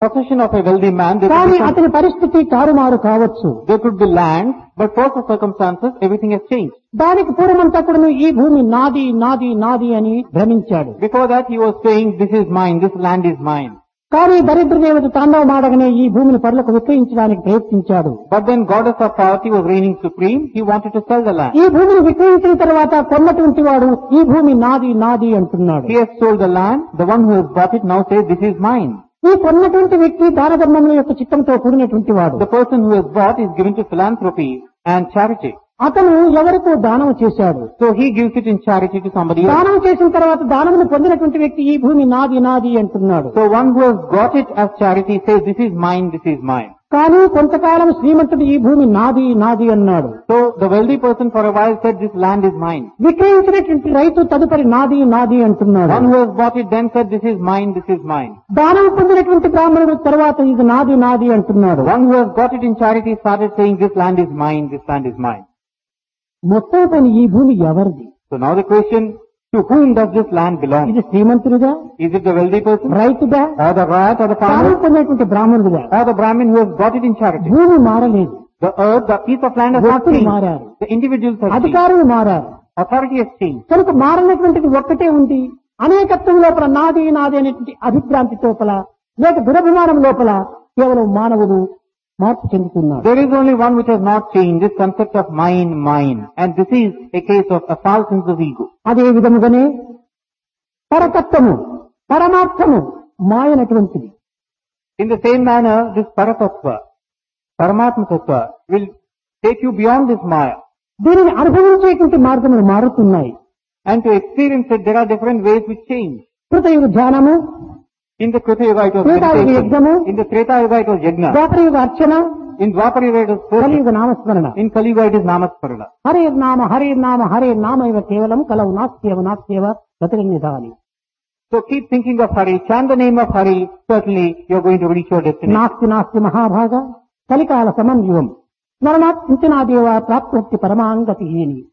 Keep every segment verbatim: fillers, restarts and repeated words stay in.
possession of a wealthy man, there కానీ could, be some, అతని పరిస్థితి తారుమారు కావచ్చు. there could be land, but for the circumstances, everything has changed. దానికి పూర్వమంతా కూడా ఈ భూమి నాది నాది నాది అని భ్రమించాడు. Before that, he was saying, this is mine, this land is mine. కానీ దరిద్ర దేవత తాండవమాడగానే ఈ భూమిని పరులకు విక్రయించడానికి ప్రయత్నించాడు. But when goddess of poverty was reigning supreme, he wanted to sell the land. ఈ భూమిని విక్రయించిన తర్వాత కొన్నటువంటి వాడు ఈ భూమి నాది నాది అంటున్నాడు. He has sold the land, the one who has bought it now says, this is mine. ఈ కొన్నటువంటి వ్యక్తి దాన ధర్మముల యొక్క చిత్తంతో కూడినటువంటి వాడు. The person who has bought is given to philanthropy and charity. అతను ఎవరికో దానం చేశాడు. So he gives it in charity to somebody else. దానం చేసిన తర్వాత దానమును పొందినటువంటి వ్యక్తి ఈ భూమి నాది నాది అంటున్నాడు. So one who has got it as charity says, this is mine, this is mine. కానీ కొంతకాలం శ్రీమంతుడు ఈ భూమి నాది నాది అన్నాడు. So the wealthy person for a while said, this land is mine. విక్రయించినటువంటి రైతు తదుపరి నాది నాది అంటున్నాడు. One who has bought it then said, this is mine, this is mine. దానం పొందినటువంటి బ్రాహ్మణుడు తర్వాత ఇది నాది నాది అంటున్నాడు. One who has got it in charity started saying, this land is mine, this land is mine. మొత్తం పైన ఈ భూమి ఎవరిది? So now the question, to whom does this land belong? ఇది శ్రీమంతుడిగా, Is it the wealthy person? రైతుగా, Or the rat or the దానం farmer? పొందినటువంటి బ్రాహ్మణుడిగా? Or the Brahmin who has got it in charity? భూమి మారలేదు, The earth, the piece of land has not వ్యక్తులు changed. మారారు, The individuals have changed. అధికారులు మారారు. Authority has changed. కనుక మారినటువంటిది ఒక్కటే ఉంది. అనేకత్వం లోపల నాది నాది అనేటువంటి అభిభ్రాంతి లోపల లేక దురభిమానం లోపల కేవలం మానవుడు మార్పు చెందుతున్నాడు. There is only one which has not changed, this concept of mine, mine. And this is a case of a false sense of ego. అదే విధముగానే పరతత్వము పరమార్థము మాయనటువంటిది. In the same manner, this Paratattva, Paramatma Tattva, will take you beyond this Maya. దీనిని అనుభవించేటువంటి మార్గములు మారుతున్నాయి. And to experience it, there are different ways which change. కృతయుగ ధ్యానము, In the Krita Yuga it was Treta Yuga meditation. yajnamu, In the Treta Yuga it was yajna. Dwaparayuga Archana, In Dwapara Yuga it was worship. కలియుగ నామస్మరణ. In Kali Yuga it is Namasmarana. Hare నామ హరే నామ హరే నామ ఇవ కేవలం కలవు నాస్త్యవ నాస్త్యవ గతిర్నిధాని. So keep thinking of Hari, chant the name of Hari, certainly you are going to reach your destiny. నాస్తి నాస్తి మహాభాగ కలికాల సమన్యువం స్మరణాత్ చింతనాదేవ ప్రాప్తి పరమాంగతి.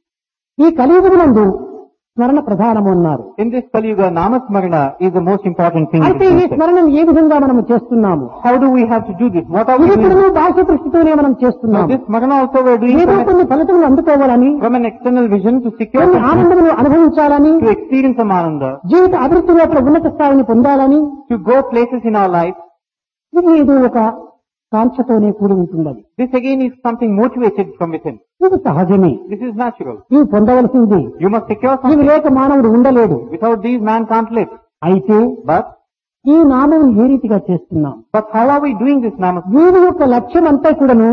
ఈ కలియుగమునందు స్మరణ ప్రధానము అన్నారు. In this Kali Yuga, Namasmarana is the most important thing. అయితే ఈ స్మరణం ఏ విధంగా మనము చేస్తున్నాము? How do we have to do this? What are we ఇది doing? కూడా బాహ్య దృష్టితోనే మనం Now, చేస్తున్నాము. this Smarana also we are doing ఏదో from, కొన్ని ఫలితములు అందుకోవాలని, from an external vision to secure కొన్ని something, ఆనందములు అనుభవించాలని, to experience some Ananda, జీవిత అభివృద్ధి లోపల ఉన్నత స్థాయిని పొందాలని, to go places in our life. ఇది ఏదో ఒక కాంక్షతోనే కూడి ఉంటున్నది. This again is something motivated from within. ఇది సహజమే, This is natural. ఇవి పొందవలసింది. You must secure ఇవి something. లేక మానవుడు ఉండలేడు. Without these, man can't live. అయితే But, ఈ నామం ఏ రీతిగా చేస్తున్నాం? but how are we doing this Namasmarana? దీని యొక్క లక్ష్యం అంతా కూడాను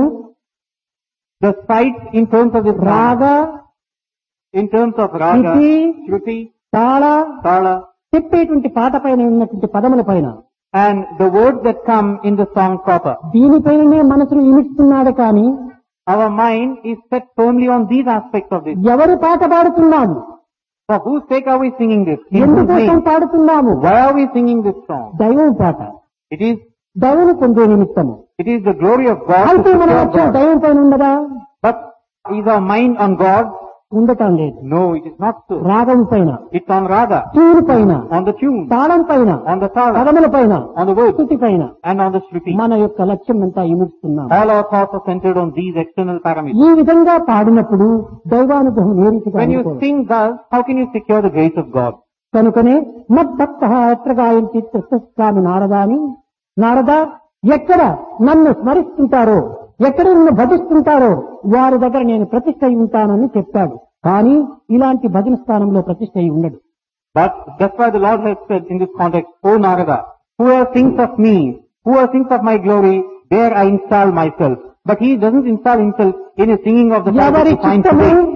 The sights in terms of this రాగ, Nama, in terms of Raga, Shruti, Shruti, Tala Tala, చెప్పేటువంటి పాట పైన ఉన్నటువంటి పదముల పైన and the words that come in the song Copper. దీనిపైననే మనసును ఇమిస్తున్నాడు కానీ Our mind is set firmly on these aspects of this. ఎవరు పాట పాడుతున్నాము? For whose sake are we singing this? In whose ఎందుకోసం name? పాడుతున్నాము? Why are we singing this song? దైవం పాట, It is, దైవం పొందే నిమిత్తము. it is the glory of God to అయితే మన secure లక్ష్యం God. దైవం పైన ఉండదా? But is our mind on God? ఉండటం లేదు. No, it is not so. రాగం పైన, It's on Raga, ట్యూన్ పైన, on the tune, తాళం పైన, on the Tala, పదముల పైన, on the words, శృతి పైన and on the Shruti. మన యొక్క లక్ష్యం అంతా ఇముడుతున్నాం. All our thoughts are centered on these external parameters. ఈ విధంగా పాడినప్పుడు దైవానుగ్రహం ఏ రీతిగా When you అనుకోవాలి? sing thus, how can you secure the grace of God? కనుకనే మద్భక్త ఎత్ర గాయంతి స్వామి నారదాని, నారద ఎక్కడ నన్ను స్మరిస్తుంటారో, ఎక్కడ నన్ను భజిస్తుంటారో వారి దగ్గర నేను ప్రతిష్ఠ అయి ఉంటానని చెప్పాడు. కానీ ఇలాంటి భజన స్థానంలో ప్రతిష్ఠ అయి ఉండడు. But that's why the Lord has said in this context, O Narada, whoever thinks of me, whoever thinks of my glory, there I install myself. But he doesn't install himself in a singing of the songs ఎవరి that he finds చిత్తము today.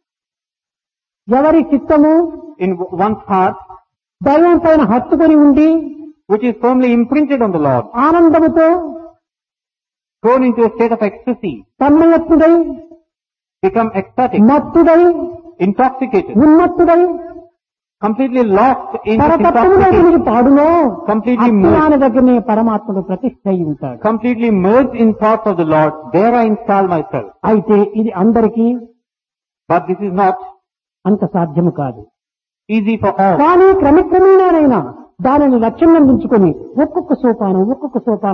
ఎవరి చిత్తము In one's heart, దైవం పైన హత్తుకొని ఉండి which is firmly imprinted on the Lord, ఆనందముతో thrown into a state of ecstasy, తన్మయత్తుడై, become ecstatic, మత్తుడై, intoxicated, ఉన్మత్తుడై completely lost in this పరతత్వములో తిరిగి intoxication, పాడునో completely అజ్ఞాన merged, దగ్గరనే పరమాత్ముడు ప్రతిష్ఠ అయి ఉంటాడు. completely merged in thoughts of the Lord, there I install myself. అయితే ఇది అందరికీ But this is not అంత సాధ్యము కాదు. easy for all. కానీ క్రమక్రమేణానైనా దానిని లక్ష్యం అందించుకొని ఒక్కొక్క సోపానం ఒక్కొక్క సోపానం